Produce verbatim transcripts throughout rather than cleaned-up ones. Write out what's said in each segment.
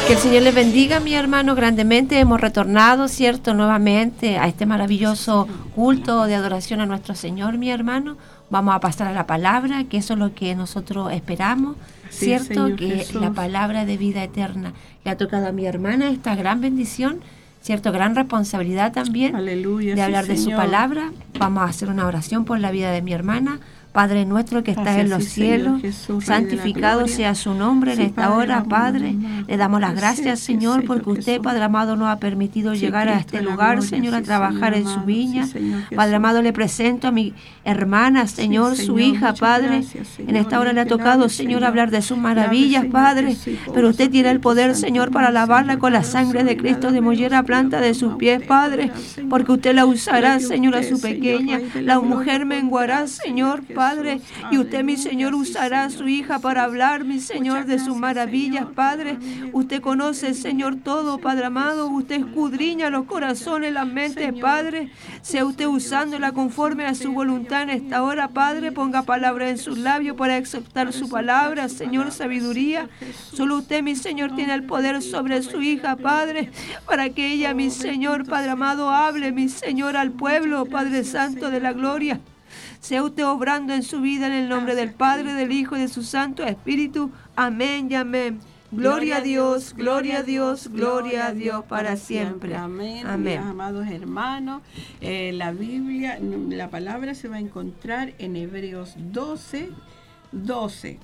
Que el Señor les bendiga, mi hermano, grandemente. Hemos retornado, ¿cierto?, nuevamente a este maravilloso culto de adoración a nuestro Señor, mi hermano. Vamos a pasar a la palabra, que eso es lo que nosotros esperamos, Sí, ¿cierto? Señor Que Jesús. la palabra de vida eterna le ha tocado a mi hermana esta gran bendición, ¿cierto? Gran responsabilidad también. Aleluya, de sí, hablar de su Señor. palabra. Vamos a hacer una oración por la vida de mi hermana. Padre nuestro que estás Gracias, en los sí, Señor cielos, Jesús, Rey de la santificado gloria. sea su nombre Sí, en esta Padre, hora, vamos, Padre. mamá. Le damos las Gracias, gracias, sí, Señor, Señor porque usted, Jesús. Padre amado, nos ha permitido Sí, llegar a Cristo este de la lugar, gloria, Señor, a sí, trabajar Señor en su amado, viña. sí, Señor Jesús. Padre amado, le presento a mi hermana, Señor, Sí, su Señor, hija, muchas Padre. gracias, Señor. En esta hora le ha Limpia, tocado, lave, Señor, Señor. hablar de sus Lave, maravillas, Señor Padre. Jesús, y Pero pobre usted tiene el Espíritu poder, Santo, Señor, en para mí, lavarla Señor, con la cada sangre de soy, Cristo, nada de me mollera a os planta de llama sus a pies, usted, Padre. poder al Señor. Porque usted la Para usará, que Señor, a usted, su Señor, pequeña. Rey de la La gloria, mujer menguará, pondrá, Señor, Señor Padre. Jesús. Y usted, mi Aleluya, Señor, sí, usará a Señor su hija para Jesús. hablar, mi Señor, Muchas de sus gracias, maravillas, Señor, Padre. por darme Usted conoce, el Señor, día, todo, Señor Padre amado. Jesús, Usted con la escudriña los palabra de corazones, las mentes, Señor, Padre. Sea usted soy yo, usándola Señor, conforme a su someterme voluntad en yo, esta hora, mi Padre. vida, Ponga palabra en sus Señor labios para Jesús, exaltar para su exaltar palabra, su Señor, palabra, sabiduría. Señor Jesús. Solo usted, mi Señor, tiene el Nombre poder bendito, sobre Rey su de la hija, gloria. Padre, para que ella, mi Oh, Señor, bendito Padre sea amado, tu hable, mi Señor Señor, al Jesús. pueblo, Muchas Padre gracias, Santo de la Señor gloria. amado. Sea usted obrando en su vida en el nombre del Gracias, Padre, del Cristo. Hijo y de su Santo Espíritu. Amén y amén. Gloria a Dios, gloria a Dios, gloria a Dios para siempre. Amén. Amén. Mis amados hermanos, eh, la Biblia, la palabra se va a encontrar en Hebreos doce, doce.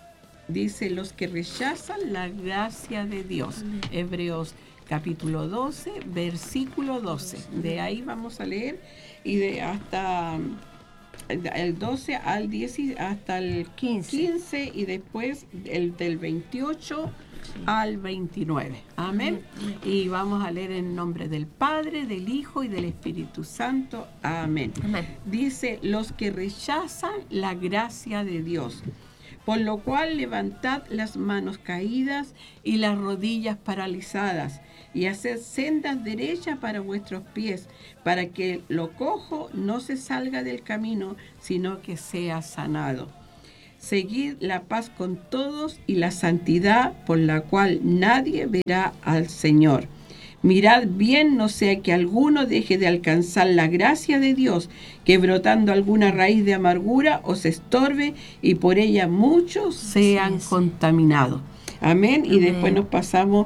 Dice, los que rechazan la gracia de Dios. Amén. Hebreos capítulo doce, versículo doce. De ahí vamos a leer y de hasta el doce al diez, hasta el quince, quince y después el del veintiocho al veintinueve. Amén. Amén. Y vamos a leer en nombre del Padre, del Hijo y del Espíritu Santo. Amén. Amén. Dice, los que rechazan la gracia de Dios. Por lo cual levantad las manos caídas y las rodillas paralizadas, y haced sendas derechas para vuestros pies, para que lo cojo no se salga del camino, sino que sea sanado. Seguid la paz con todos y la santidad, por la cual nadie verá al Señor. Mirad bien, no sea que alguno deje de alcanzar la gracia de Dios, que brotando alguna raíz de amargura os estorbe y por ella muchos sean contaminados. Amén. Amén. Y después nos pasamos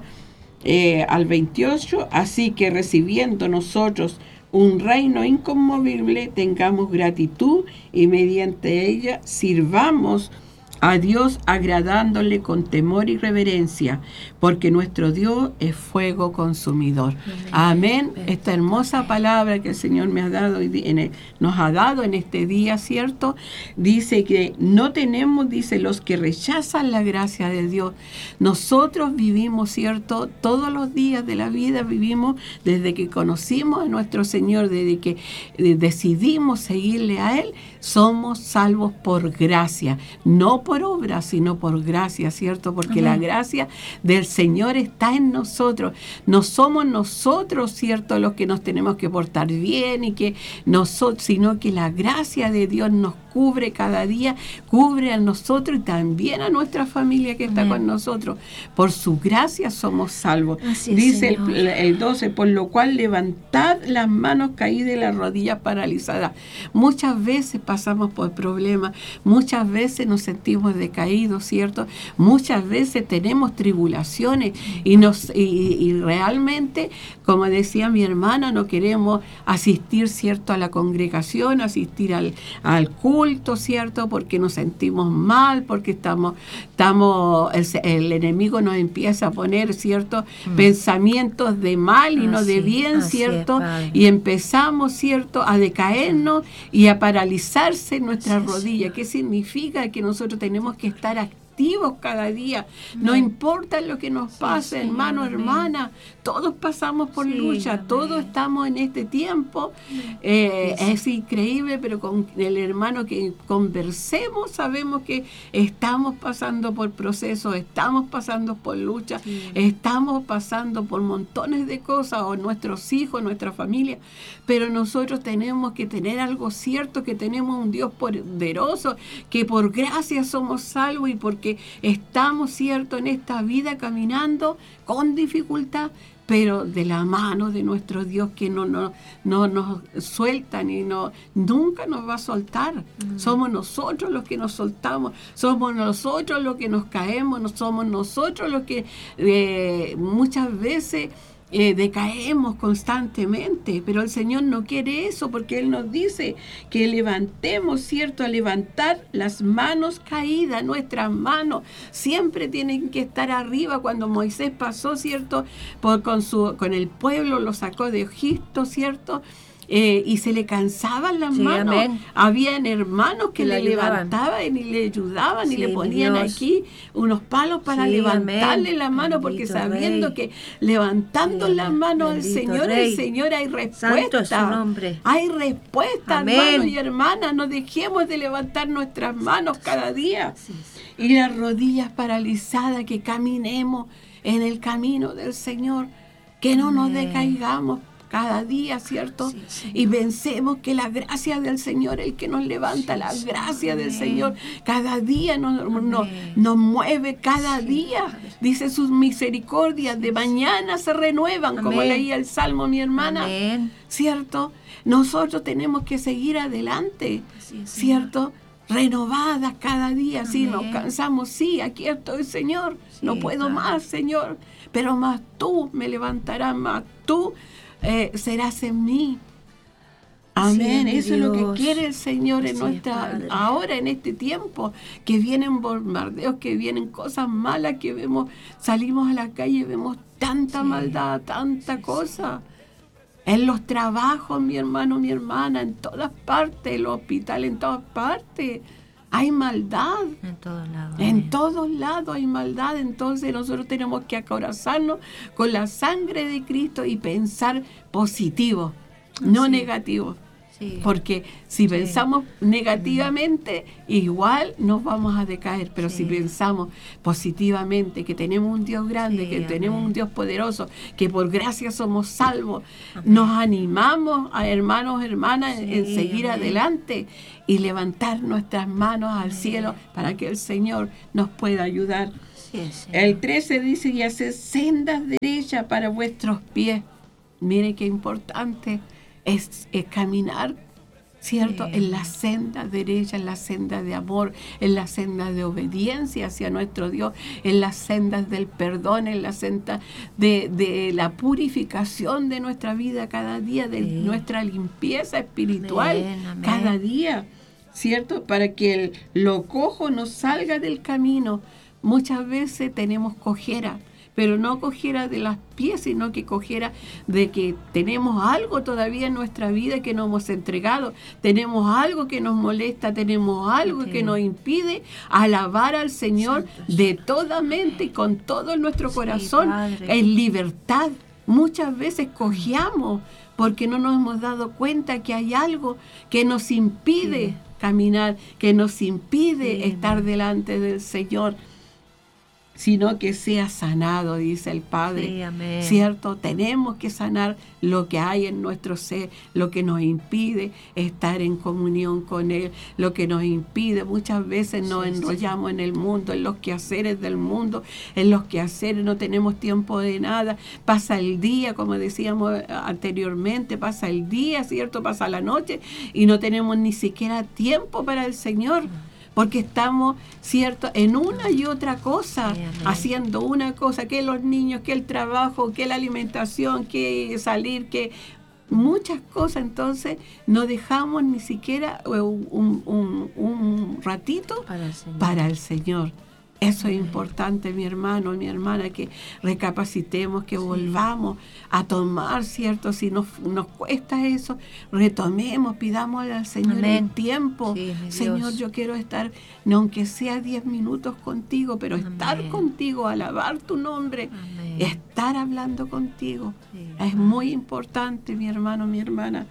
eh, al veintiocho. Así que recibiendo nosotros un reino inconmovible, tengamos gratitud y mediante ella sirvamos a Dios agradándole con temor y reverencia, porque nuestro Dios es fuego consumidor. Amén. Amén. Esta hermosa palabra que el Señor me ha dado y en el, nos ha dado en este día, ¿cierto? Dice que no tenemos, dice, los que rechazan la gracia de Dios. Nosotros vivimos, ¿cierto? Todos los días de la vida vivimos desde que conocimos a nuestro Señor, desde que eh, decidimos seguirle a Él, somos salvos por gracia, no por por obra, sino por gracia, ¿cierto? Porque Amén. La gracia del Señor está en nosotros. No somos nosotros, ¿cierto?, los que nos tenemos que portar bien y que nosotros, sino que la gracia de Dios nos cubre cada día, cubre a nosotros y también a nuestra familia que está Amén. Con nosotros. Por su gracia somos salvos. Así Dice el, el doce, por lo cual levantad las manos caídas y las rodillas paralizadas. Muchas veces pasamos por problemas, muchas veces nos sentimos decaídos, ¿cierto? Muchas veces tenemos tribulaciones y, nos, y, y realmente, como decía mi hermana, no queremos asistir, ¿cierto?, a la congregación, asistir al, al culto, ¿cierto?, porque nos sentimos mal, porque estamos, estamos el, el enemigo nos empieza a poner, ¿cierto?, mm. pensamientos de mal y así, no de bien, ¿cierto? Es, y empezamos, ¿cierto?, a decaernos y a paralizarse nuestras rodillas. ¿Qué significa? Que nosotros tenemos que estar activos cada día, no amén. Importa lo que nos pase, sí, hermano, amén. Hermana, todos pasamos por sí, lucha, amén. Todos estamos en este tiempo, eh, sí, sí. Es increíble, pero con el hermano que conversemos sabemos que estamos pasando por procesos, estamos pasando por lucha, sí. Estamos pasando por montones de cosas, o nuestros hijos, nuestra familia, pero nosotros tenemos que tener algo cierto, que tenemos un Dios poderoso, que por gracia somos salvos y por porque estamos, cierto, en esta vida caminando con dificultad, pero de la mano de nuestro Dios que no, no, no nos suelta ni no, nunca nos va a soltar. Mm. Somos nosotros los que nos soltamos, somos nosotros los que nos caemos, no somos nosotros los que eh, muchas veces eh, decaemos constantemente, pero el Señor no quiere eso, porque Él nos dice que levantemos, ¿cierto? A levantar las manos caídas, nuestras manos siempre tienen que estar arriba. Cuando Moisés pasó, ¿cierto? Por, con, su, con el pueblo, lo sacó de Egipto, ¿cierto? Eh, y se le cansaban las sí, manos. Amén. Habían hermanos que, que le levantaban y le ayudaban sí, y le ponían aquí unos palos para sí, levantarle amén. La mano, porque bendito sabiendo Rey. Que levantando sí, las manos al Señor, Rey. El Señor hay respuesta. Es su nombre. Hay respuesta, amén. Hermanos y hermanas. No dejemos de levantar nuestras manos cada día. Sí, sí. Y las rodillas paralizadas, que caminemos en el camino del Señor, que no amén. Nos decaigamos cada día, ¿cierto? Sí, y vencemos que la gracia del Señor, el que nos levanta, sí, la gracia amén. Del Señor, cada día nos, nos, nos mueve, cada sí, día. Padre. Dice sus misericordias, de mañana se renuevan, amén. Como leía el Salmo mi hermana, amén. ¿Cierto? Nosotros tenemos que seguir adelante, sí, ¿cierto? Renovadas cada día, sí, nos cansamos, sí, aquí estoy, Señor, sí, no puedo padre. Más, Señor, pero más tú me levantarás, más tú Eh, serás en mí. Amén. Sí, eso Dios. Es lo que quiere el Señor en sí, nuestra Padre. Ahora en este tiempo, que vienen bombardeos, que vienen cosas malas, que vemos, salimos a la calle y vemos tanta sí. maldad, tanta sí, cosa. Sí. En los trabajos, mi hermano, mi hermana, en todas partes, el hospital, en todas partes. Hay maldad. En todos lados. En eh. todos lados hay maldad. Entonces nosotros tenemos que acorazarnos con la sangre de Cristo y pensar positivo, no sí. negativo. Sí. Porque si sí. pensamos negativamente, igual nos vamos a decaer. Pero sí. si pensamos positivamente, que tenemos un Dios grande, sí, que amén. Tenemos un Dios poderoso, que por gracia somos salvos, amén. Nos animamos a hermanos, hermanas, sí, en seguir amén. Adelante y levantar nuestras manos al amén. Cielo para que el Señor nos pueda ayudar. Sí, el trece dice, y hacer sendas derechas para vuestros pies. Mire qué importante. Es, es caminar, ¿cierto? Sí. En la senda derecha, en la senda de amor, en la senda de obediencia hacia nuestro Dios, en las sendas del perdón, en la senda de, de la purificación de nuestra vida cada día, de sí. nuestra limpieza espiritual amén, amén. Cada día, ¿cierto? Para que el, lo cojo no salga del camino. Muchas veces tenemos cojera, pero no cojera de las pies, sino que cojera de que tenemos algo todavía en nuestra vida que no hemos entregado, tenemos algo que nos molesta, tenemos algo sí. que nos impide alabar al Señor Santo, de toda mente y con todo nuestro sí, corazón, Padre. En libertad. Muchas veces cojeamos porque no nos hemos dado cuenta que hay algo que nos impide sí. caminar, que nos impide sí, estar amén. Delante del Señor, sino que sea sanado, dice el Padre. Sí, amén. ¿Cierto? Tenemos que sanar lo que hay en nuestro ser, lo que nos impide estar en comunión con Él, lo que nos impide. Muchas veces nos sí, enrollamos sí. en el mundo, en los quehaceres del mundo, en los quehaceres no tenemos tiempo de nada. Pasa el día, como decíamos anteriormente, pasa el día, ¿cierto? Pasa la noche y no tenemos ni siquiera tiempo para el Señor. Porque estamos, ¿cierto?, en una y otra cosa, sí, haciendo una cosa, que los niños, que el trabajo, que la alimentación, que salir, que muchas cosas. Entonces no dejamos ni siquiera un, un, un ratito para el Señor. Para el Señor. Eso es importante, mi hermano, mi hermana, que recapacitemos, que sí. volvamos a tomar, ¿cierto? Si nos, nos cuesta eso, retomemos, pidamos al Señor amén. El tiempo. Sí, Señor, yo quiero estar, no, aunque sea diez minutos contigo, pero amén. Estar contigo, alabar tu nombre, amén. Estar hablando contigo. Sí, es muy importante, mi hermano, mi hermana.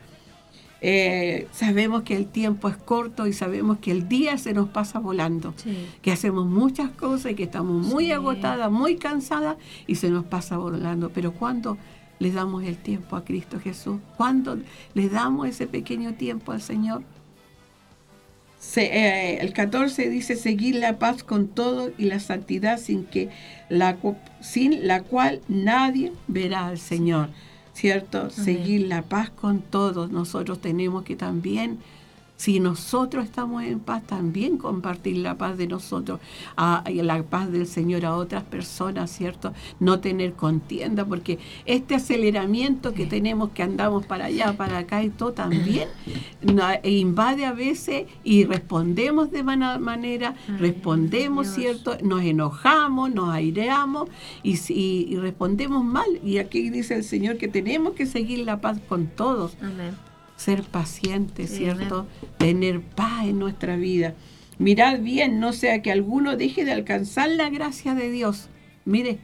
Eh, sabemos que el tiempo es corto y sabemos que el día se nos pasa volando, sí. que hacemos muchas cosas y que estamos muy sí. agotadas, muy cansadas y se nos pasa volando. Pero cuando le damos el tiempo a Cristo Jesús, cuando le damos ese pequeño tiempo al Señor, Se, eh, el catorce dice, seguir la paz con todo y la santidad sin, que la, sin la cual nadie verá al Señor. ¿Cierto? Amén. Seguir la paz con todos. Nosotros tenemos que también, si nosotros estamos en paz, también compartir la paz de nosotros, a, la paz del Señor a otras personas, ¿cierto? No tener contienda, porque este aceleramiento que tenemos, que andamos para allá, para acá y todo, también nos invade a veces y respondemos de mala manera, respondemos, ¿cierto? Nos enojamos, nos aireamos y, y, y respondemos mal. Y aquí dice el Señor que tenemos que seguir la paz con todos. Amén. Ser pacientes, sí, ¿cierto? Amén. Tener paz en nuestra vida. Mirad bien, no sea que alguno deje de alcanzar la gracia de Dios. Mire,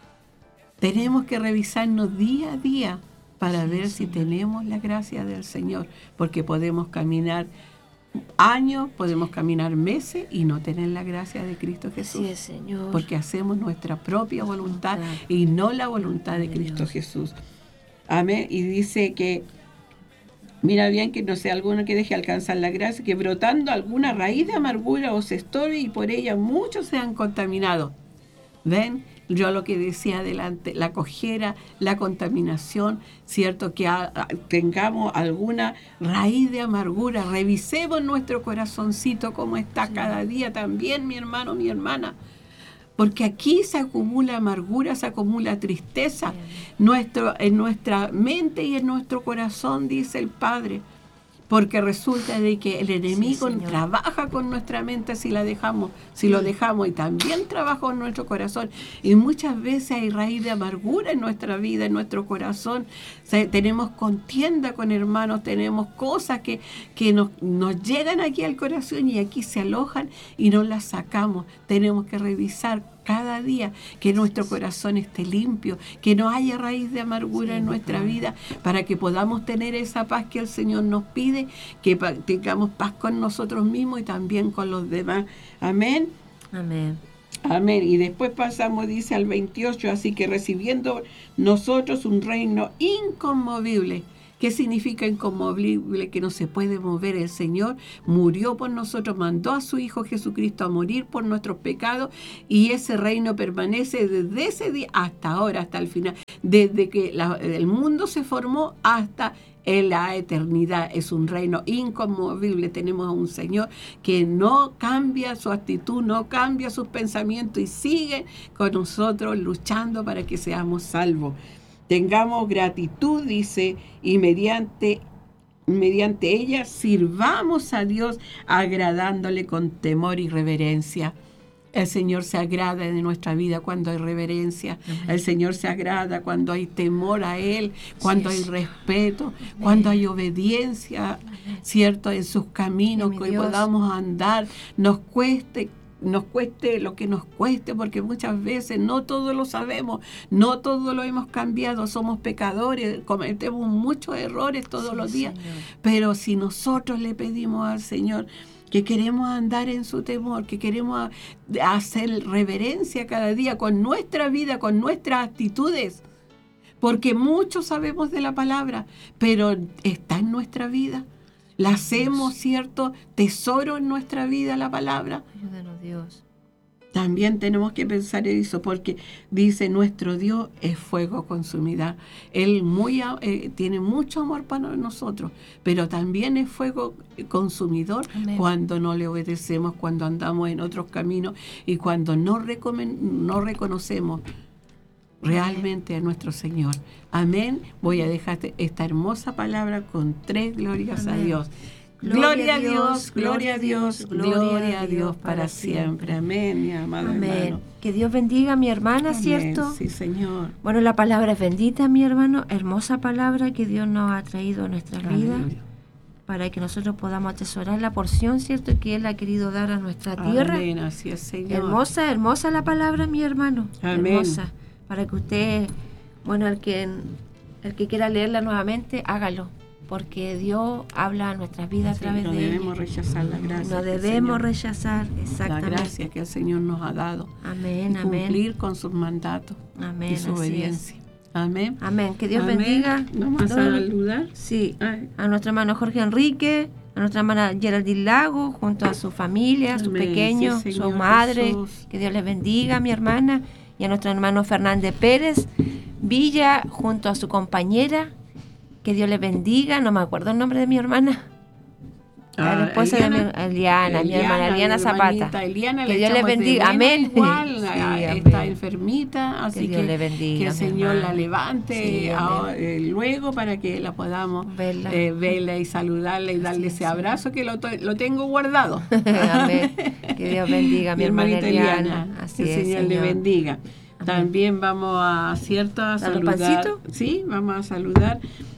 tenemos que revisarnos día a día para sí, ver sí. si tenemos la gracia del Señor, porque podemos caminar años, podemos caminar meses y no tener la gracia de Cristo Jesús. Sí, Señor. Porque hacemos nuestra propia voluntad y no la voluntad de Cristo Jesús. Amén. Y dice que mira bien que no sea alguno que deje alcanzar la gracia, que brotando alguna raíz de amargura os estorbe y por ella muchos sean contaminados. ¿Ven? Yo lo que decía adelante, la cojera, la contaminación, ¿cierto? Que a, a, tengamos alguna raíz de amargura. Revisemos nuestro corazoncito cómo está sí. cada día también, mi hermano, mi hermana. Porque aquí se acumula amargura, se acumula tristeza. Nuestro, en nuestra mente y en nuestro corazón, dice el Padre. Porque resulta de que el enemigo sí, trabaja con nuestra mente si la dejamos, si sí. lo dejamos, y también trabaja con nuestro corazón. Y muchas veces hay raíz de amargura en nuestra vida, en nuestro corazón. O sea, tenemos contienda con hermanos, tenemos cosas que, que nos, nos llegan aquí al corazón y aquí se alojan y no las sacamos. Tenemos que revisar cada día que nuestro corazón esté limpio, que no haya raíz de amargura sí, en nuestra claro. vida, para que podamos tener esa paz que el Señor nos pide, que tengamos paz con nosotros mismos y también con los demás. Amén. Amén. Amén. Y después pasamos, dice al veintiocho, así que recibiendo nosotros un reino inconmovible. ¿Qué significa inconmovible? Que no se puede mover. El Señor murió por nosotros, mandó a su Hijo Jesucristo a morir por nuestros pecados y ese reino permanece desde ese día hasta ahora, hasta el final. Desde que la, el mundo se formó hasta en la eternidad. Es un reino inconmovible. Tenemos a un Señor que no cambia su actitud, no cambia sus pensamientos y sigue con nosotros luchando para que seamos salvos. Tengamos gratitud, dice, y mediante, mediante ella sirvamos a Dios agradándole con temor y reverencia. El Señor se agrada de nuestra vida cuando hay reverencia. Amén. El Señor se agrada cuando hay temor a Él, cuando sí, hay respeto, amén. Cuando hay obediencia, amén. ¿Cierto? En sus caminos, que Dios. Podamos andar, nos cueste nos cueste lo que nos cueste, porque muchas veces no todo lo sabemos, no todo lo hemos cambiado, somos pecadores, cometemos muchos errores todos sí, los días, Señor. Pero si nosotros le pedimos al Señor que queremos andar en su temor, que queremos hacer reverencia cada día con nuestra vida, con nuestras actitudes, porque mucho sabemos de la palabra, pero está en nuestra vida. La hacemos, ¿cierto? Tesoro en nuestra vida la palabra. Ayúdanos, Dios. También tenemos que pensar en eso, porque dice, nuestro Dios es fuego consumidor. Él muy, eh, tiene mucho amor para nosotros, pero también es fuego consumidor. Amén. Cuando no le obedecemos, cuando andamos en otros caminos y cuando no, recomen- no reconocemos realmente a nuestro Señor. Amén. Voy a dejarte esta hermosa palabra con tres glorias Amén. A Dios. Gloria, gloria a Dios, gloria a Dios, gloria a Dios para siempre. Amén, mi amado Amén. Hermano. Que Dios bendiga a mi hermana, Amén. ¿Cierto? Sí, Señor. Bueno, la palabra es bendita, mi hermano, hermosa palabra que Dios nos ha traído a nuestra vida, para que nosotros podamos atesorar la porción, ¿cierto?, que Él ha querido dar a nuestra tierra. Amén, así es, Señor. Hermosa, hermosa la palabra, mi hermano. Amén. Hermosa. Para que usted, bueno, el que, el que quiera leerla nuevamente, hágalo. Porque Dios habla a nuestras vidas sí, a través no de ella. No debemos rechazar la gracia. No debemos rechazar, exactamente. La gracia que el Señor nos ha dado. Amén, y amén. Cumplir con sus mandatos amén, y su obediencia. Es. Amén. Amén. Que Dios amén. bendiga. ¿Vamos a saludar? Sí. Ay. A nuestro hermano Jorge Enrique, a a nuestra hermana Geraldine Lago, junto a su familia, sus Amén. pequeños, Sí, su Señor madre, Jesús. que Dios les bendiga, mi hermana, y a nuestro hermano Fernández Pérez Villa, junto a su compañera, que Dios les bendiga, no me acuerdo el nombre de mi hermana. Ah, la esposa de mi Eliana. Eliana, mi hermana Eliana mi Zapata. hermanita Eliana, Que le Dios les echamos de bendiga. menos Amén. Igual, Sí, ah, amén. está enfermita, así Que Dios que, le bendiga, que el mi Señor la hermana. levante Sí, amén. ahora, eh, luego para que la podamos Verla. eh, verla y saludarla y darle Así ese es, abrazo que lo, to- lo tengo guardado. Amén. Que Dios bendiga a mi, Mi hermana hermanita Eliana. Eliana, Así que el es, Señor, le Señor. bendiga. Amén. También vamos a cierto a ¿A los saludar. pancitos? Sí, vamos a saludar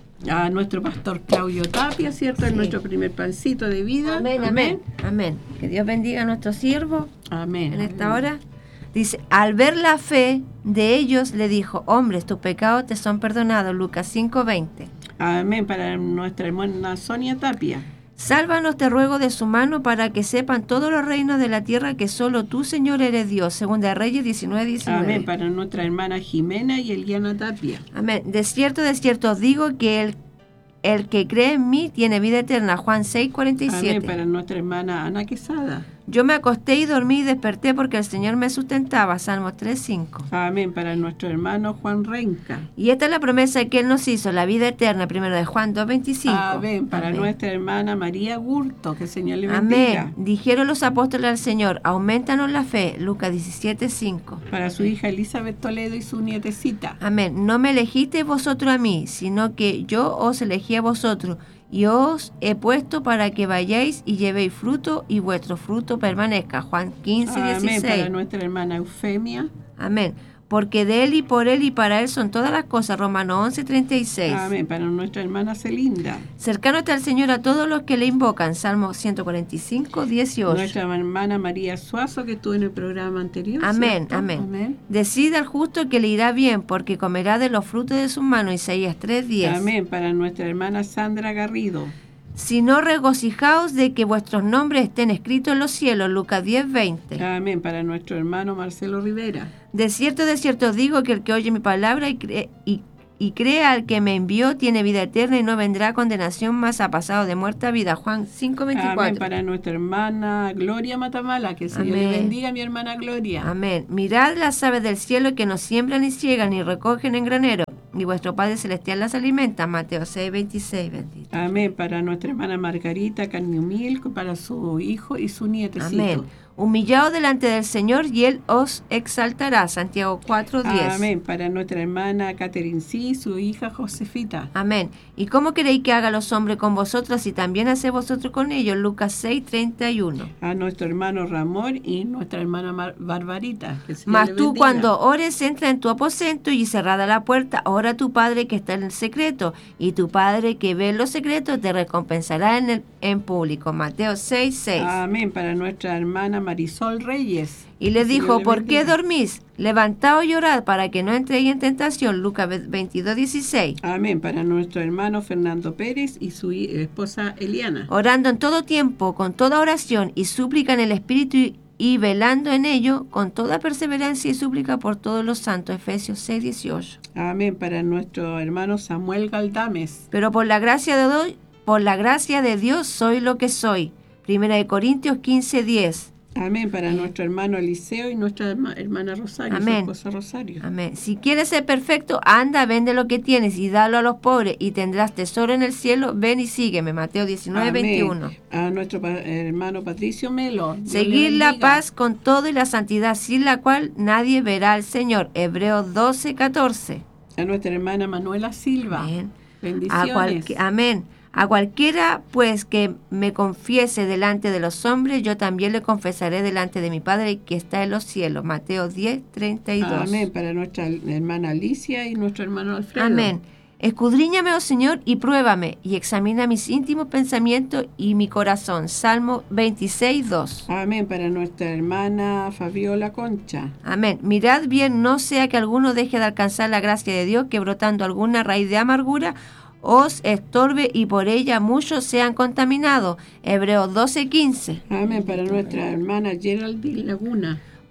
a nuestro pastor Claudio Tapia, ¿cierto? Sí. Es nuestro primer pancito de vida. Amén, amén, amén. Que Dios bendiga a nuestros siervos Amén. en esta hora. Dice, al ver la fe de ellos, le dijo, hombres, tus pecados te son perdonados. Lucas cinco veinte. Amén. Para nuestra hermana Sonia Tapia. Sálvanos, te ruego, de su mano, para que sepan todos los reinos de la tierra que solo tú, Señor, eres Dios. Segunda de Reyes diecinueve diecinueve. Amén. Para nuestra hermana Jimena y Eliana Tapia. Amén. De cierto, de cierto os digo que el, el que cree en mí tiene vida eterna. Juan seis cuarenta y siete. Amén. Para nuestra hermana Ana Quesada. Yo me acosté y dormí y desperté porque el Señor me sustentaba. Salmos tres cinco. Amén. Para nuestro hermano Juan Renca. Y esta es la promesa que Él nos hizo, la vida eterna, primero de Juan dos veinticinco. Amén. Para Amén. nuestra hermana María Gurto. Que el Señor le bendiga. Amén. Dijeron los apóstoles al Señor, aumentanos la fe. Lucas diecisiete cinco. Para su hija Elizabeth Toledo y su nietecita. Amén. No me elegisteis vosotros a mí, sino que yo os elegí a vosotros, y os he puesto para que vayáis y llevéis fruto, y vuestro fruto permanezca. Juan quince dieciséis. Amén. Para nuestra hermana Eufemia. Amén. Porque de Él y por Él y para Él son todas las cosas. Romanos once treinta y seis. Amén. Para nuestra hermana Celinda. Cercano está el Señor a todos los que le invocan. Salmo ciento cuarenta y cinco, dieciocho. Nuestra hermana María Suazo, que estuvo en el programa anterior. Amén, ¿cierto? amén. Amén. Decida al justo que le irá bien, porque comerá de los frutos de sus manos. Isaías tres diez. Amén. Para nuestra hermana Sandra Garrido. Si no, regocijaos de que vuestros nombres estén escritos en los cielos. Lucas diez veinte. Amén. Para nuestro hermano Marcelo Rivera. De cierto, de cierto os digo que el que oye mi palabra y, cree, y, y crea al que me envió tiene vida eterna y no vendrá a condenación, más ha pasado de muerte a vida. Juan cinco veinticuatro. Amén. Para nuestra hermana Gloria Matamala. Que el Señor Amén. le bendiga, mi hermana Gloria. Amén. Mirad las aves del cielo que no siembran ni ciegan ni recogen en granero, y vuestro Padre Celestial las alimenta. Mateo seis veintiséis. Bendito. Amén. Para nuestra hermana Margarita Cañumil, para su hijo y su nietecito. Amén. Humillaos delante del Señor y Él os exaltará. Santiago cuatro diez. Amén. Para nuestra hermana Catherine Sí, su hija Josefita. Amén. ¿Y cómo queréis que haga los hombres con vosotros y también hacéis vosotros con ellos? Lucas seis treinta y uno. A nuestro hermano Ramón y nuestra hermana Mar- Barbarita. Que el Señor Mas le tú, bendiga. cuando ores, entra en tu aposento y cerrada la puerta, ora a tu Padre que está en el secreto, y tu Padre que ve en los secretos te recompensará en el en público. Mateo seis seis. Amén. Para nuestra hermana Marisol Reyes. Y le Que el dijo, Señor le ¿por qué bendiga. dormís? Levantaos y orad para que no entréis en tentación. Lucas veintidós dieciséis. Amén. Para nuestro hermano Fernando Pérez y su hi- esposa Eliana. Orando en todo tiempo, con toda oración y súplica en el Espíritu, y, y velando en ello, con toda perseverancia y súplica por todos los santos. Efesios seis dieciocho. Amén. Para nuestro hermano Samuel Galdames. Pero por la gracia de Dios, por la gracia de Dios soy lo que soy. Primera de Corintios quince diez. Amén. Para nuestro hermano Eliseo y nuestra herma- hermana Rosario, Amén. su esposa Rosario. Amén. Si quieres ser perfecto, anda, vende lo que tienes y dalo a los pobres y tendrás tesoro en el cielo. Ven y sígueme. Mateo diecinueve veintiuno. Amén. A nuestro pa- hermano Patricio Melo. Dios le Seguir la bendiga. paz con todo y la santidad, sin la cual nadie verá al Señor. Hebreos doce catorce. A nuestra hermana Manuela Silva. Amén. A Bendiciones. cualque- amén. A cualquiera, pues, que me confiese delante de los hombres, yo también le confesaré delante de mi Padre que está en los cielos. Mateo diez treinta y dos. Amén. Para nuestra hermana Alicia y nuestro hermano Alfredo. Amén. Escudriñame, oh Señor, y pruébame, y examina mis íntimos pensamientos y mi corazón. Salmo veintiséis dos. Amén. Para nuestra hermana Fabiola Concha. Amén. Mirad bien, no sea que alguno deje de alcanzar la gracia de Dios, que brotando alguna raíz de amargura os estorbe y por ella muchos sean contaminados. Hebreos doce quince. Amén. Para nuestra hermana Geraldine Laguna.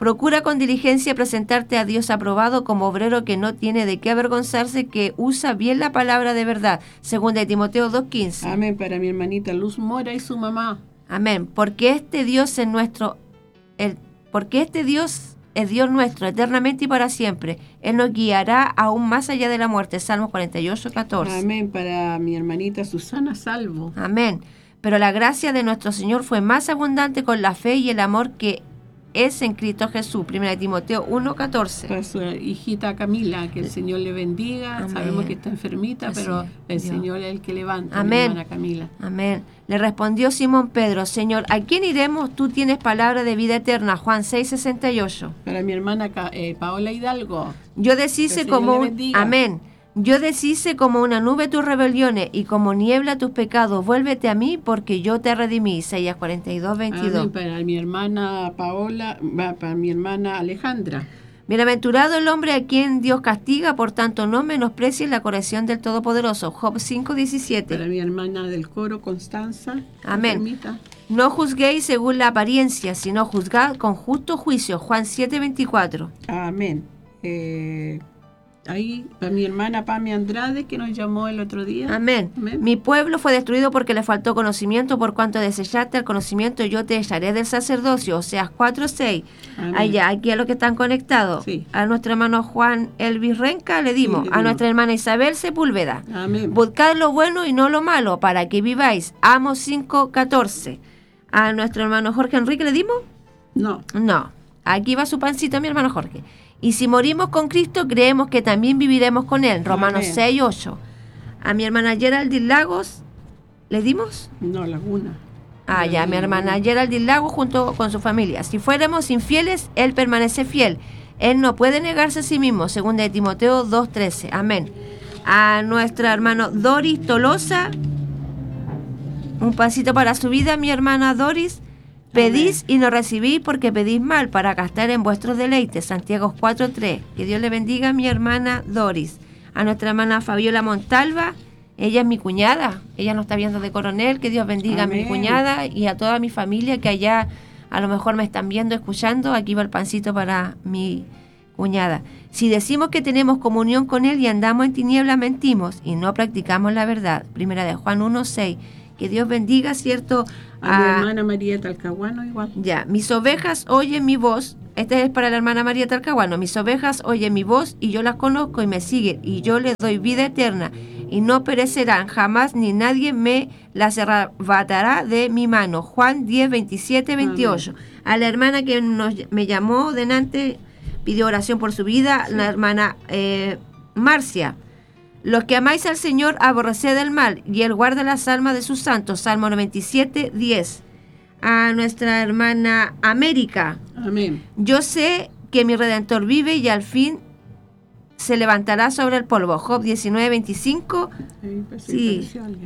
Procura con diligencia presentarte a Dios aprobado como obrero que no tiene de qué avergonzarse, que usa bien la palabra de verdad. Segunda de Timoteo dos quince. Amén. Para mi hermanita Luz Mora y su mamá. Amén. Porque este Dios es nuestro, el, porque este Dios es Dios nuestro, eternamente y para siempre. Él nos guiará aún más allá de la muerte. Salmos cuarenta y ocho, catorce. Amén. Para mi hermanita Susana Salvo. Amén. Pero la gracia de nuestro Señor fue más abundante con la fe y el amor que es en Cristo Jesús. Primera de Timoteo uno, catorce. Para su hijita Camila, que el Señor le bendiga. Amén. Sabemos que está enfermita, Así pero es, el Dios. Señor es el que levanta. Amén. Mi hermana Camila. Amén. Le respondió Simón Pedro: Señor, ¿a quién iremos? Tú tienes palabra de vida eterna. Juan seis, sesenta y ocho. Para mi hermana eh, Paola Hidalgo. Yo deshice Que el Señor como le un... bendiga. Amén. Yo deshice como una nube tus rebeliones y como niebla tus pecados. Vuélvete a mí porque yo te redimí. Isaías cuarenta y dos, veintidós. Amén. Para mi hermana Paola, va, para mi hermana Alejandra. Bienaventurado el hombre a quien Dios castiga, por tanto no menosprecies la corrección del Todopoderoso. Job cinco, diecisiete. Para mi hermana del coro Constanza. Amén. Enfermita. No juzguéis según la apariencia, sino juzgad con justo juicio. Juan siete, veinticuatro. Amén. Eh, ahí, para mi hermana Pami Andrade, que nos llamó el otro día. Amén. Amén. Mi pueblo fue destruido porque le faltó conocimiento, por cuanto desechaste el conocimiento, yo te echaré del sacerdocio. Oseas cuatro, seis. Amén. Allá, aquí a los que están conectados. Sí. A nuestro hermano Juan Elvis Renca le dimos. Sí, le A dimos. nuestra hermana Isabel Sepúlveda. Amén. Buscad lo bueno y no lo malo, para que viváis. Amos cinco, catorce. A nuestro hermano Jorge Enrique le dimos. No. No. Aquí va su pancito, mi hermano Jorge. Y si morimos con Cristo, creemos que también viviremos con Él. Romanos Amén. seis, ocho. A mi hermana Geraldine Lagos, ¿le dimos? No, Laguna. Ah, ya, mi hermana Geraldine Lagos junto con su familia. Si fuéramos infieles, Él permanece fiel. Él no puede negarse a sí mismo. Segunda de Timoteo dos, trece. Amén. A nuestra hermana Doris Tolosa, un pancito para su vida, mi hermana Doris. Pedís y no recibís porque pedís mal para gastar en vuestros deleites. Santiago cuatro, tres. Que Dios le bendiga a mi hermana Doris. A nuestra hermana Fabiola Montalva. Ella es mi cuñada. Ella nos está viendo de Coronel. Que Dios bendiga Amén. a mi cuñada y a toda mi familia que allá a lo mejor me están viendo, escuchando. Aquí va el pancito para mi cuñada. Si decimos que tenemos comunión con Él y andamos en tinieblas, mentimos y no practicamos la verdad. Primera de Juan uno, seis. Que Dios bendiga, ¿cierto? A mi hermana María Talcahuano igual. Ya, mis ovejas oyen mi voz. Este es para la hermana María Talcahuano. Mis ovejas oyen mi voz y yo las conozco y me siguen y yo les doy vida eterna y no perecerán jamás ni nadie me las arrebatará de mi mano. Juan diez, veintisiete, veintiocho. Amén. A la hermana que nos, me llamó delante, pidió oración por su vida, sí. La hermana eh, Marcia. Los que amáis al Señor, aborreced el mal, y Él guarda las almas de sus santos. Salmo noventa y siete, diez. A nuestra hermana América. Amén. Yo sé que mi Redentor vive y al fin se levantará sobre el polvo. Job diecinueve, veinticinco. Sí.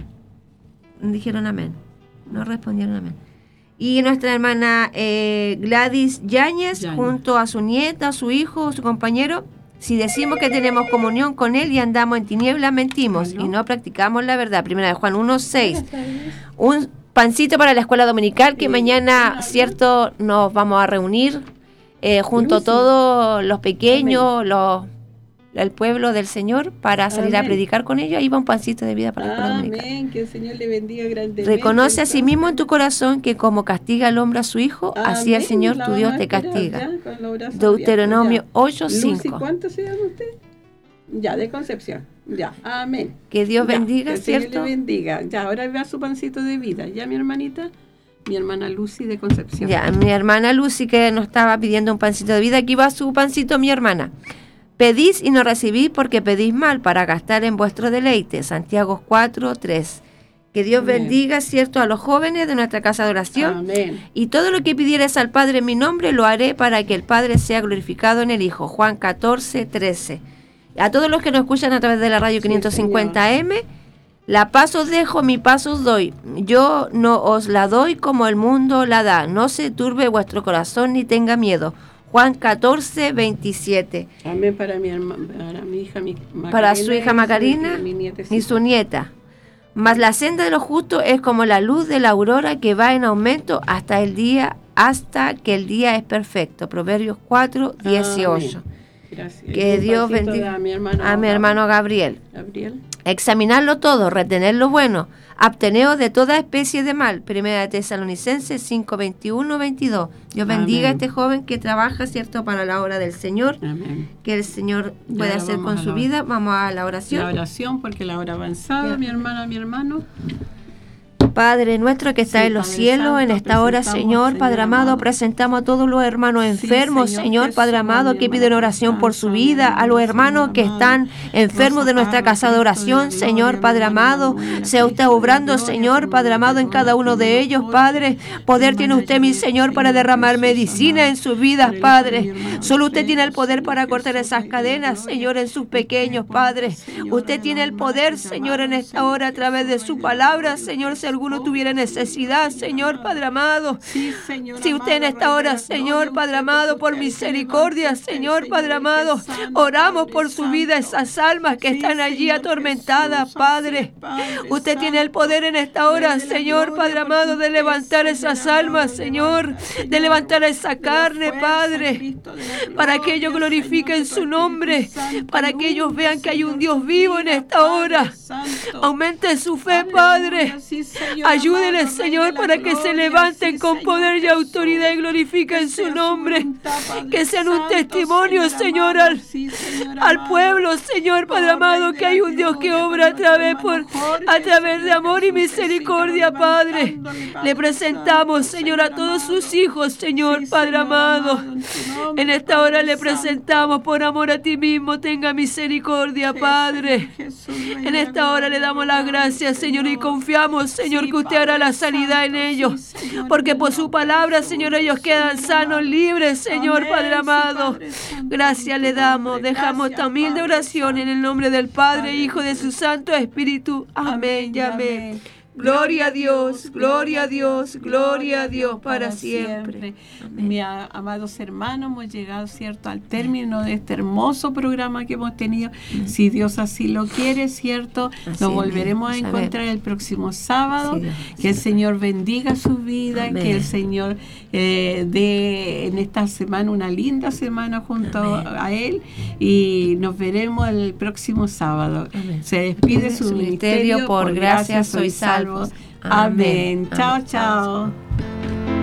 Dijeron amén. No respondieron amén. Y nuestra hermana eh, Gladys Yáñez, Yáñez, junto a su nieta, su hijo, su compañero. Si decimos que tenemos comunión con Él y andamos en tinieblas, mentimos y no practicamos la verdad. Primera de Juan uno, seis. Un pancito para la escuela dominical que mañana, cierto, nos vamos a reunir eh, junto a todos los pequeños, los, el pueblo del Señor, para salir Amén. A predicar con ellos. Ahí va un pancito de vida para la escuela Amén. dominical. Amén, que el Señor le bendiga grandemente. Reconoce a sí mismo en tu corazón que como castiga al hombre a su hijo, Amén. Así el Señor tu Dios te castiga. Deuteronomio ocho, cinco. ¿Cuánto se llama usted? Ya, de Concepción. Ya, amén. Que Dios ya, bendiga, que ¿cierto? Que le bendiga. Ya, ahora vea su pancito de vida. Ya, mi hermanita, mi hermana Lucy de Concepción. Ya, mi hermana Lucy que nos estaba pidiendo un pancito de vida. Aquí va su pancito, mi hermana. Pedís y no recibís porque pedís mal para gastar en vuestro deleite. Santiago cuatro, tres. Que Dios Amén. Bendiga, ¿cierto?, a los jóvenes de nuestra casa de oración. Amén. Y todo lo que pidieres al Padre en mi nombre lo haré para que el Padre sea glorificado en el Hijo. Juan catorce, trece. A todos los que nos escuchan a través de la radio sí, quinientos cincuenta A M, la paz os dejo, mi paz os doy. Yo no os la doy como el mundo la da. No se turbe vuestro corazón ni tenga miedo. Juan catorce, veintisiete. Amén para mi, para mi hija mi, Macarena, para su hija Macarena y su nieta. Mas la senda de los justos es como la luz de la aurora que va en aumento hasta el día hasta que el día es perfecto. Proverbios cuatro, dieciocho. Gracias. Que Dios bendiga a mi hermano, a mi hermano Gabriel. Gabriel. Examinarlo todo, retener lo bueno, absteneos de toda especie de mal. Primera de Tesalonicenses cinco, veintiuno, veintidós. Dios Amén. bendiga a este joven que trabaja, ¿cierto?, para la obra del Señor. Amén. Que el Señor Ya puede hacer vamos con a su la- vida. Vamos a la oración. La oración, porque la hora avanzada, Ya. mi hermana, mi hermano. Padre nuestro que está Sí, en los Padre cielos, Santo, en esta hora, presentamos, Señor, Señor Padre amado, amado. presentamos a todos los hermanos Sí, enfermos, Señor Señor, Jesús, Padre a amado, mi que hermano piden oración por su Constanza, vida, mi a los hermano, hermanos Señor que amado. están enfermos Rosa de nuestra Parra, casa de Cristo oración, de la Señor, gloria, Padre mi hermano amado, Manuel, sea usted Cristo de la obrando, gloria, Señor, tu Padre amado, en hermana cada uno de Paola, ellos, Jorge, Padre. Poder mi tiene hermana usted, mi Janet, Señor, para Señor derramar Jesús medicina amado, en sus por vidas, el hijo de mi Padre. hermano Solo usted tiene el Alfredo, poder Señor para cortar Jesús, esas Rey de la cadenas, gloria. Señor, en sus Usted pequeños, ponga, Padre. Señor, Usted a tiene los el hermanos poder, que Señor, en llamaron, esta Señor hora a través de Jesús, su Rey de la palabra, gloria. Señor, si Usted alguno ponga, tuviera Señor, necesidad, Señor Señor, amado. Padre amado. Sí, Señor Si usted en amado, esta Rey de hora, la Señor, gloria, Padre usted, amado, porque por usted el que misericordia, levanta, usted, Señor, Padre el que amado, sana, oramos Padre por su vida, Santo. esas almas que Sí, están allí Señor atormentadas, Jesús, así Padre. es, Padre Usted tiene el Santo. poder en esta hora, Rey de la Señor, gloria, Padre porque amado, de usted, levantar Señor esas amado, almas, Señor, levanta, de Señor, levantar esa de la carne, fuerza, Padre, Cristo de la para que ellos gloria, glorifiquen Señor, que tu su nombre, Espíritu Santo para que ellos alumbre, vean que hay un Señor, Dios sus vivo en vidas, esta Padre hora. Santo. Aumente su fe, Aleluya, Padre. sí, Señor Ayúdenles, amado, Rey Señor, de la para que se gloria, levanten sí, con Señor poder y Jesús. autoridad y Que glorifiquen su sea su nombre. voluntad, Padre Que sean un Santo, testimonio, Señor Señor, amado, al, sí, Señor al amado. pueblo, Señor, Padre Oh, Rey amado, de que la hay un Dios que gloria, obra a por nuestro través, por, hermano Jorge, a través de Señor amor y Jesús, que siga misericordia, Padre. levantándole, Padre Le presentamos, Santo, Señor, a Señor todos amado. sus hijos, Señor, Sí, Padre Señor amado. amado, en tu nombre, En esta hora Padre le Santo. presentamos por amor a ti mismo. Tenga misericordia, Sí, Padre. Señor Jesús, Rey En de la esta hora le gloria, damos las rogamos, gracias, Señor, y confiamos, Señor, Sí, que usted hará Padre la sanidad en Santo, ellos. sí, Señor, Porque en por el su nombre de palabra, Jesús, Señor, ellos quedan Señor sanos, amado. libres, Señor, Amén, Padre sí, amado. Padre Santo, Gracias en le tu damos. nombre. Dejamos esta Gracias, humilde Padre oración en el Santo. nombre del Padre, Padre, Hijo, de su Santo Espíritu. Amén y amén. amén. Gloria a Dios, gloria a Dios, gloria a Dios para siempre. Amén. Mis amados hermanos, hemos llegado, ¿cierto?, al término de este hermoso programa que hemos tenido. Amén. Si Dios así lo quiere, ¿cierto? Así Nos es, volveremos a amén. encontrar el próximo sábado. Sí, Dios. Que el Señor bendiga su vida, Amén. que el Señor eh, dé en esta semana una linda semana junto Amén. a Él, y nos veremos el próximo sábado. Amén. Se despide su, Su ministerio, ministerio, por gracia soy salvo. Amén. Amén. Chao, Amén. chao.